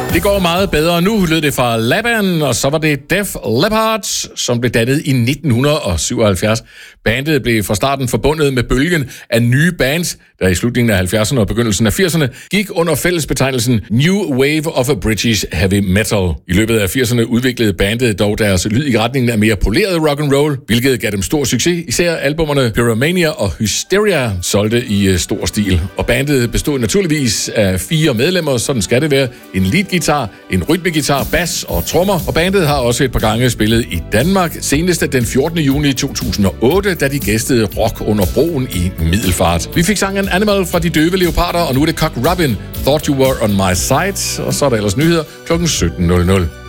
Det går meget bedre nu, lød det fra Laban, og så var det Def Leppard, som blev dannet i 1977. Bandet blev fra starten forbundet med bølgen af nye bands, der i slutningen af 70'erne og begyndelsen af 80'erne gik under fællesbetegnelsen New Wave of a British Heavy Metal. I løbet af 80'erne udviklede bandet dog deres lyd i retningen af mere poleret rock and roll, hvilket gav dem stor succes. Især albumerne Pyromania og Hysteria solgte i stor stil. Og bandet bestod naturligvis af 4 medlemmer, sådan skal det være. En leadguitar, en rytmeguitar, bas og trommer. Og bandet har også et par gange spillet i Danmark. Senest den 14. juni 2008, da de gæstede Rock under broen i Middelfart. Vi fik sangen Animal fra De Døve Leoparder, og nu er det Cock Robin, Thought You Were On My Side. Og så er der ellers nyheder kl. 17.00.